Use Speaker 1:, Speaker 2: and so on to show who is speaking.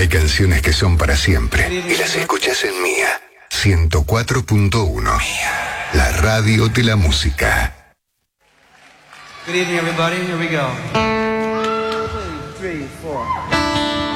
Speaker 1: Hay canciones que son para siempre y las escuchás en Mía 104.1. La radio de la música.
Speaker 2: Good evening, everybody. Here we go. 2, 3, 4.